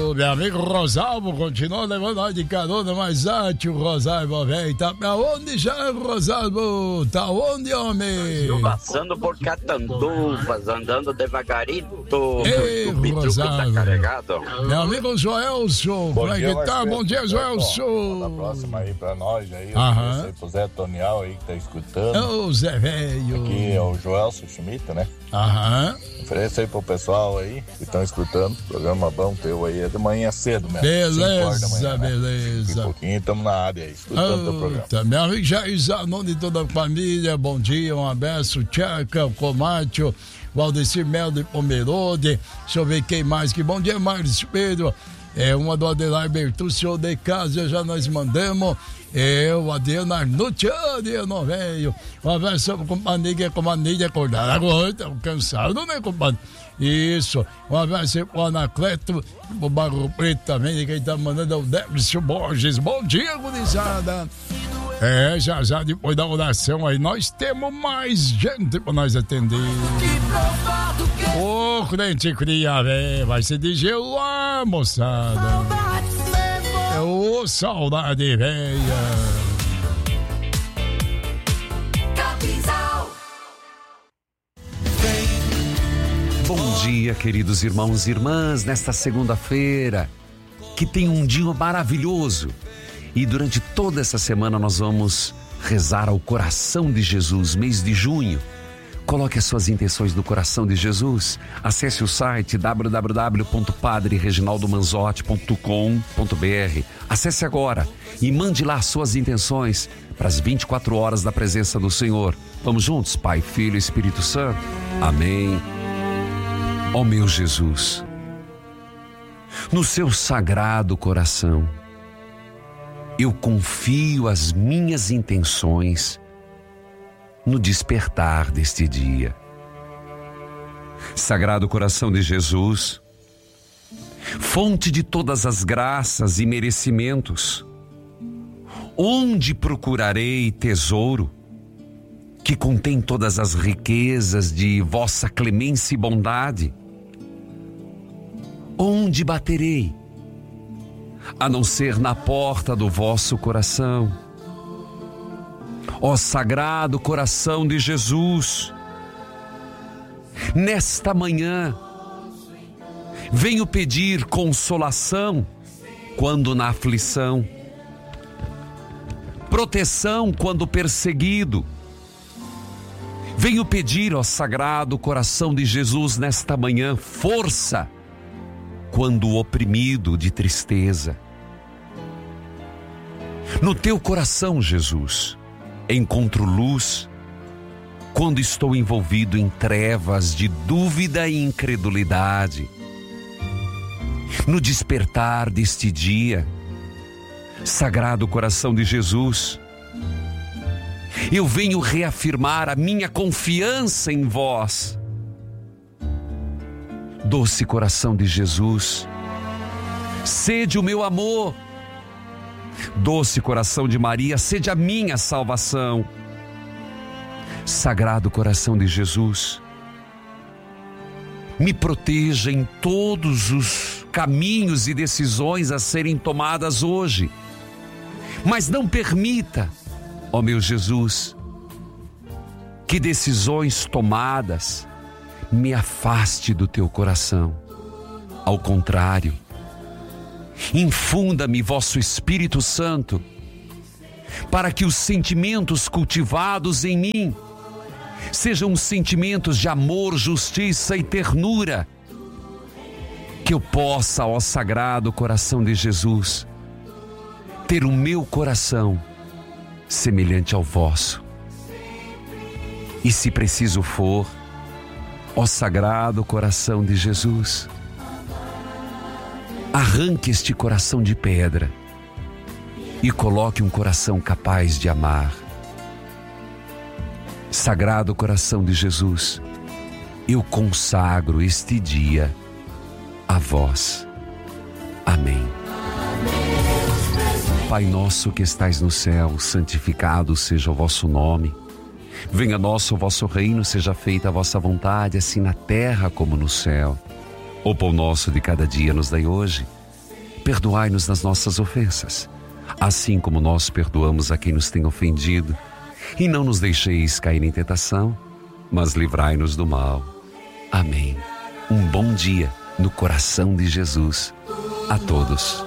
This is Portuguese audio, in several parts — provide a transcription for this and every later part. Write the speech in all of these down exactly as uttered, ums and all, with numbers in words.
Ô, meu amigo Rosalvo continua levando nós de carona, mas antes o Rosalvo vem. Tá pra onde já, Rosalvo? Tá onde, homem? Tô passando por Catanduvas, andando devagarito. Ei, o Rosalvo. Tá carregado. Meu amigo Joelson, como é que tá? Bom dia, Joelson. Manda a próxima aí pra nós aí. Aham. Aí pro Zé Tonial aí que tá escutando. Ô, Zé Velho. Aqui é o Joelson Schmidt, né? Aham. Oferece aí pro pessoal aí que estão escutando. Programa bom teu aí, é de manhã cedo mesmo. Beleza, manhã, né? beleza. Um pouquinho estamos na área aí, escutando o teu programa. Tá, meu amigo Jair Zanon de toda a família, bom dia, um abraço, Tchaca, Comátio, Valdecir Mel de Pomerode, deixa eu ver quem mais, que bom dia, Marcos Pedro, é uma do Adelar Bertuccio de casa, já nós mandamos, é o Adriano Arnucci, Adriano velho, um abraço pro companheiro, que é companheiro de acordar agora, estamos cansados, né, companheiro? Isso, um abraço pro Anacleto, pro Barro Preto também, quem tá mandando é o Débrio Borges, bom dia, gurizada. É, já já depois da oração aí, nós temos mais gente pra nós atender. Ô, oh, crente cria, véio, vai se dizer lá, moçada. É ô, oh, saudade, velha. Bom dia, queridos irmãos e irmãs, nesta segunda-feira, que tem um dia maravilhoso. E durante toda essa semana nós vamos rezar ao coração de Jesus, mês de junho. Coloque as suas intenções no coração de Jesus. Acesse o site w w w ponto padre reginaldo manzotti ponto com ponto b r. Acesse agora e mande lá as suas intenções para as vinte e quatro horas da presença do Senhor. Vamos juntos, Pai, Filho e Espírito Santo. Amém. Ó meu Jesus, no seu sagrado coração, eu confio as minhas intenções no despertar deste dia. Sagrado coração de Jesus, fonte de todas as graças e merecimentos, onde procurarei tesouro que contém todas as riquezas de vossa clemência e bondade? Onde baterei, a não ser na porta do vosso coração? Ó sagrado coração de Jesus, nesta manhã venho pedir consolação quando na aflição, proteção quando perseguido. Venho pedir, ó sagrado coração de Jesus, nesta manhã, força quando oprimido de tristeza. No teu coração, Jesus, encontro luz quando estou envolvido em trevas de dúvida e incredulidade. No despertar deste dia, sagrado coração de Jesus, eu venho reafirmar a minha confiança em vós. Doce coração de Jesus, sede o meu amor. Doce coração de Maria, sede a minha salvação. Sagrado coração de Jesus, me proteja em todos os caminhos e decisões a serem tomadas hoje, mas não permita, ó meu Jesus, que decisões tomadas me afaste do teu coração. Ao contrário, infunda-me vosso Espírito Santo, para que os sentimentos cultivados em mim sejam sentimentos de amor, justiça e ternura, que eu possa, ó sagrado coração de Jesus, ter o meu coração semelhante ao vosso. E se preciso for, ó sagrado coração de Jesus, arranque este coração de pedra e coloque um coração capaz de amar. Sagrado coração de Jesus, eu consagro este dia a vós. Amém. Pai nosso que estais no céu, santificado seja o vosso nome. Venha a nós o vosso reino, seja feita a vossa vontade, assim na terra como no céu. O pão nosso de cada dia nos dai hoje. perdoai-nos nas nossas ofensas, assim como nós perdoamos a quem nos tem ofendido. E não nos deixeis cair em tentação, mas livrai-nos do mal. Amém. Um bom dia no coração de Jesus a todos.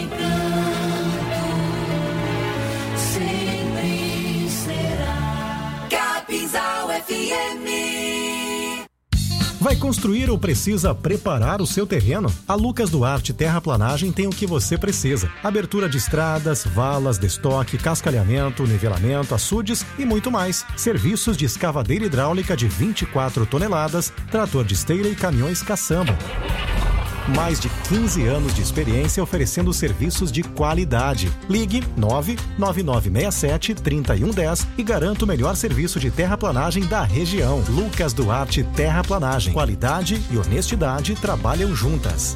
Vai construir ou precisa preparar o seu terreno? A Lucas Duarte Terraplanagem tem o que você precisa. Abertura de estradas, valas, destoque, cascalhamento, nivelamento, açudes e muito mais. Serviços de escavadeira hidráulica de vinte e quatro toneladas, trator de esteira e caminhões caçamba. Mais de quinze anos de experiência oferecendo serviços de qualidade. Ligue nove nove nove seis sete, três um um zero e garanta o melhor serviço de terraplanagem da região. Lucas Duarte Terraplanagem. Qualidade e honestidade trabalham juntas.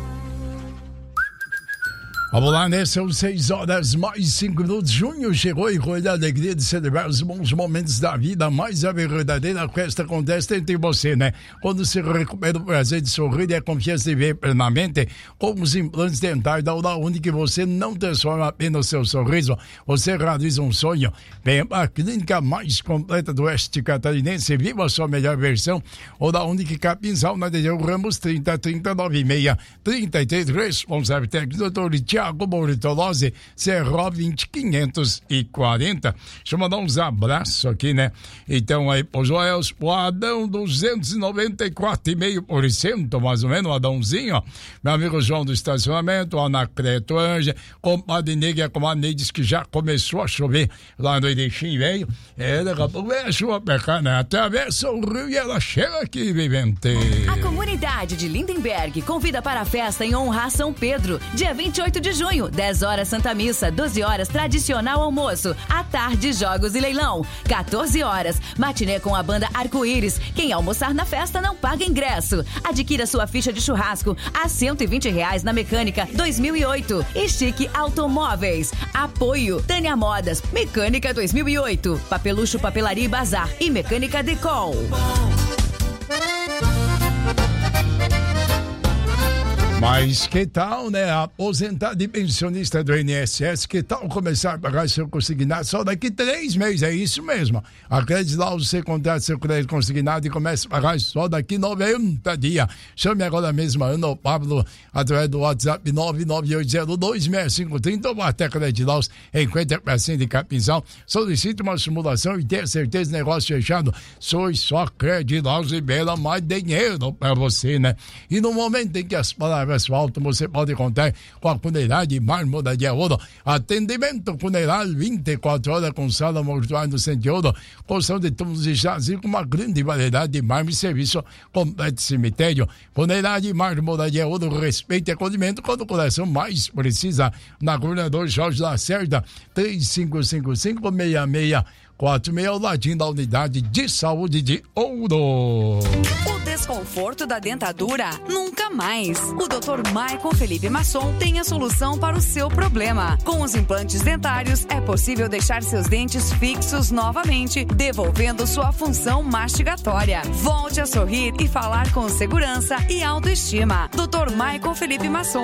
Vamos lá, né? São seis horas mais cinco minutos. Junho chegou e com a alegria de celebrar os bons momentos da vida, mas a verdadeira festa acontece entre você, né? Quando se recupera o prazer de sorrir e a confiança de ver plenamente, com os implantes dentais da Oral Unique, você não transforma apenas o seu sorriso, você realiza um sonho. Venha para a clínica mais completa do oeste catarinense, viva a sua melhor versão. Oral Unique Capinzal, na Adriano Ramos, trinta, trinta, noventa e seis, trinta e três, responsável técnico, doutor Tiago Boritolose, C R O vinte, quinhentos e quarenta. Deixa eu mandar uns abraços aqui, né? Então aí, pro Joels, pro Adão, duzentos e noventa e quatro vírgula cinco por cento, mais ou menos, o Adãozinho, ó. Meu amigo João do estacionamento, o Anacleto Anja, compadre Negue, a comadre Neide diz que já começou a chover lá no Erechim, velho. É, daqui a pouco vem a chuva pra cá, né? Atravessa o rio e ela chega aqui, vivente. A comunidade de Lindenberg convida para a festa em honra a São Pedro, dia vinte e oito de junho, dez horas Santa Missa, doze horas tradicional almoço, à tarde jogos e leilão, quatorze horas matinê com a banda Arco-Íris. Quem almoçar na festa não paga ingresso. Adquira sua ficha de churrasco a cento e vinte reais na Mecânica dois mil e oito. Estique Automóveis. Apoio Tânia Modas, Mecânica dois mil e oito, Papelucho Papelaria e Bazar e Mecânica Decol. Mas que tal, né? Aposentado e pensionista do I N S S, que tal começar a pagar seu consignado só daqui três meses? É isso mesmo. A Crédito Laus, você contrata seu crédito consignado e começa a pagar só daqui noventa dias. Chame agora mesmo a Ana ou Pablo através do WhatsApp nove nove oito zero dois seis cinco três zero ou até Crédito Laus em cinquenta por cento de Capinzal. Solicite uma simulação e tenha certeza do negócio fechado. Sois só Crédito Laus e bela mais dinheiro para você, né? E no momento em que as palavras faltam, você pode contar com a Funerária Mármore de Ouro. Atendimento funerário vinte e quatro horas com sala mortuária no Centro de Ouro, construção de túmulos e chás com uma grande variedade de mármore e serviço completo de cemitério. Funerária Mármore de Ouro, respeito e acolhimento quando o coração mais precisa. Na Governador Jorge Lacerda, três cinco cinco cinco, seis seis quatro seis, ao ladinho da Unidade de Saúde de Ouro. O desconforto da dentadura nunca mais. O doutor Michael Felipe Masson tem a solução para o seu problema. Com os implantes dentários, é possível deixar seus dentes fixos novamente, devolvendo sua função mastigatória. Volte a sorrir e falar com segurança e autoestima. doutor Michael Felipe Masson,